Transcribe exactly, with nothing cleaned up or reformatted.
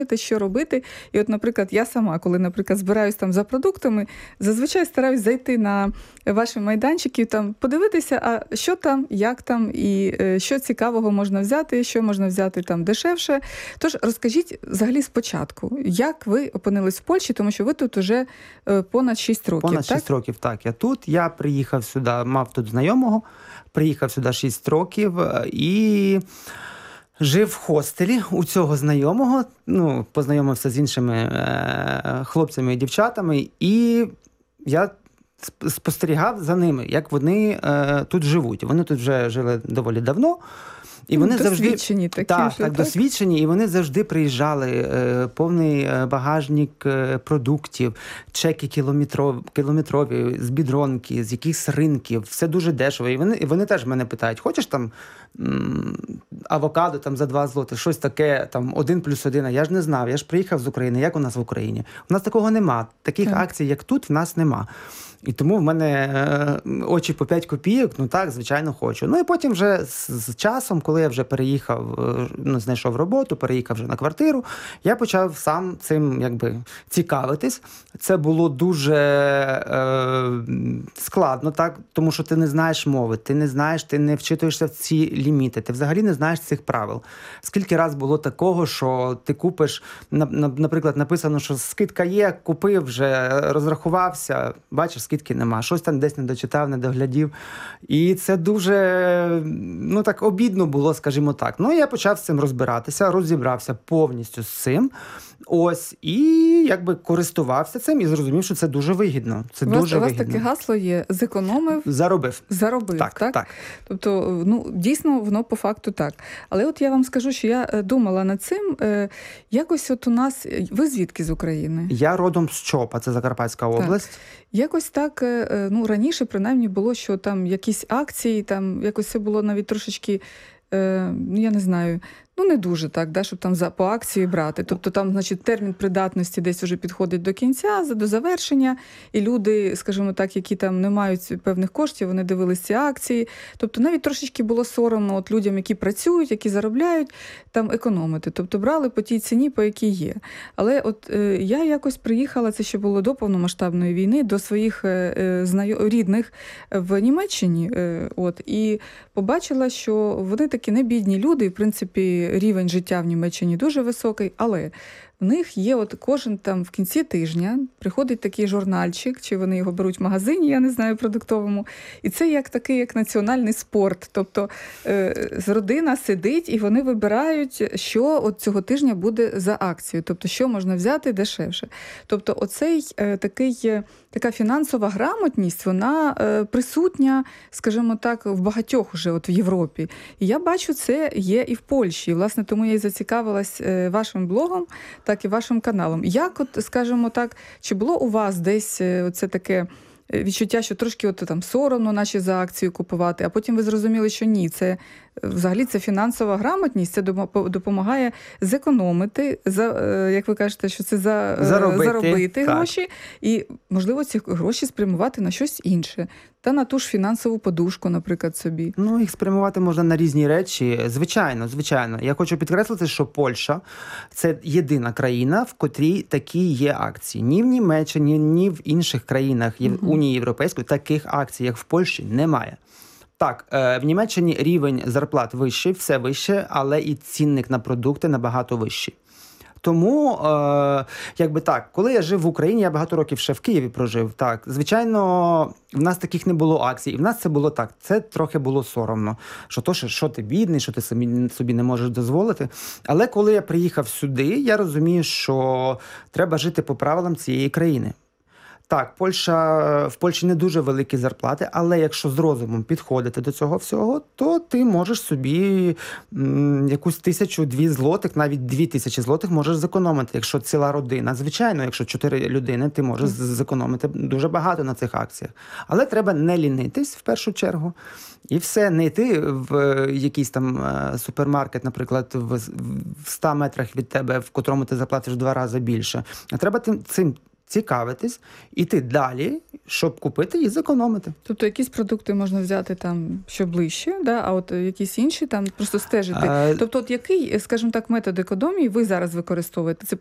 що робити. І от, наприклад, я сама, коли, наприклад, збираюсь там за продуктами, зазвичай стараюсь зайти на ваші майданчики, там подивитися, а що там, як там, і е, що цікавого можна взяти, що можна взяти там дешевше. Тож розкажіть взагалі спочатку, як ви опинились в Польщі, тому що ви тут уже е, понад шість років, Понад так? шість років, так. Я тут, я приїхав сюди, мав тут знайомого, приїхав сюди шість років і жив в хостелі у цього знайомого, ну, познайомився з іншими е- хлопцями і дівчатами, і я спостерігав за ними, як вони е- тут живуть. Вони тут вже жили доволі давно. І вони досвідчені завжди, такі так, вже, так, так? досвідчені, і вони завжди приїжджали, е, повний багажник е, продуктів, чеки кілометрові, кілометрові з бідронки, з якихось ринків, все дуже дешево. І вони, і вони теж мене питають, хочеш там м, авокадо там за два злоти, щось таке, там один плюс один, а я ж не знав, я ж приїхав з України, як у нас в Україні? У нас такого нема, таких так. акцій, як тут, в нас нема. І тому в мене е, очі по п'ять копійок, ну так, звичайно, хочу. Ну і потім вже з, з часом, коли я вже переїхав, ну, знайшов роботу, переїхав вже на квартиру, я почав сам цим, якби, цікавитись. Це було дуже е, складно, так, тому що ти не знаєш мови, ти не знаєш, ти не вчитуєшся в ці ліміти, ти взагалі не знаєш цих правил. Скільки раз було такого, що ти купиш, на, на, наприклад, написано, що скидка є, купив вже, розрахувався, бачиш, скидки нема, щось там десь не дочитав, не доглядів. І це дуже, ну так, обідно було, скажімо так. Ну, я почав з цим розбиратися, розібрався повністю з цим. Ось, і якби користувався цим і зрозумів, що це дуже вигідно. Це у вас, дуже у вас вигідно. таке гасло є: зекономив, заробив. Заробив, так, так? так? Тобто, ну, дійсно, воно по факту так. Але от я вам скажу, що я думала над цим. Е, якось от у нас... Ви звідки з України? Я родом з Чопа, це Закарпатська область. Так. Якось так, ну, раніше, принаймні, було, що там якісь акції, там якось це було навіть трошечки, е, я не знаю, ну, не дуже так, да, щоб там за, по акції брати. Тобто там, значить, термін придатності десь вже підходить до кінця, до завершення, і люди, скажімо так, які там не мають певних коштів, вони дивились ці акції. Тобто навіть трошечки було соромно от людям, які працюють, які заробляють, там економити. Тобто брали по тій ціні, по якій є. Але от е, я якось приїхала, це ще було до повномасштабної війни, до своїх е, знайом... рідних в Німеччині, е, от, і побачила, що вони такі не бідні люди, і, в принципі, рівень життя в Німеччині дуже високий, але в них є от кожен там в кінці тижня приходить такий журнальчик, чи вони його беруть в магазині, я не знаю, продуктовому, і це як такий, як національний спорт. Тобто е, родина сидить і вони вибирають, що от цього тижня буде за акцію, тобто що можна взяти дешевше. Тобто оцей е, такий, е, така фінансова грамотність, вона е, присутня, скажімо так, в багатьох уже от в Європі. І я бачу, це є і в Польщі. І, власне, тому я і зацікавилась е, вашим блогом, так і вашим каналом. Як, от, скажімо так, чи було у вас десь оце таке відчуття, що трошки от, там, соромно наші за акцію купувати, а потім ви зрозуміли, що ні, це взагалі це фінансова грамотність, це допомагає зекономити, за, як ви кажете, що це за, заробити, заробити так. гроші і, можливо, ці гроші спрямувати на щось інше. Та на ту ж фінансову подушку, наприклад, собі. Ну, їх спрямувати можна на різні речі. Звичайно, звичайно. Я хочу підкреслити, що Польща – це єдина країна, в котрій такі є акції. Ні в Німеччині, ні в інших країнах угу. Унії Європейської таких акцій, як в Польщі, немає. Так, в Німеччині рівень зарплат вищий, все вище, але і цінник на продукти набагато вищий. Тому, е, якби так, коли я жив в Україні, я багато років ще в Києві прожив, так, звичайно, в нас таких не було акцій, і в нас це було так, це трохи було соромно, що то, що, що ти бідний, що ти собі, собі не можеш дозволити. Але коли я приїхав сюди, я розумію, що треба жити по правилам цієї країни. Так, Польща, в Польщі не дуже великі зарплати, але якщо з розумом підходити до цього всього, то ти можеш собі м, якусь тисячу-дві злотих, навіть дві тисячі злотих можеш зекономити, якщо ціла родина. Звичайно, якщо чотири людини, ти можеш зекономити дуже багато на цих акціях. Але треба не лінитись в першу чергу. І все, не йти в якийсь там супермаркет, наприклад, в ста метрах від тебе, в котрому ти заплатиш в два рази більше. А треба тим, цим цікавитись, іти далі, щоб купити і зекономити. Тобто якісь продукти можна взяти там, що ближче, да? А от якісь інші там просто стежити. Е, Тобто, от який, скажімо так, метод економії ви зараз використовуєте? Це